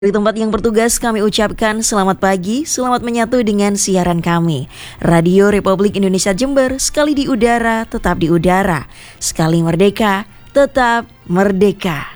Dari tempat yang bertugas kami ucapkan selamat pagi, selamat menyatu dengan siaran kami. Radio Republik Indonesia Jember, sekali di udara, tetap di udara. Sekali merdeka, tetap merdeka.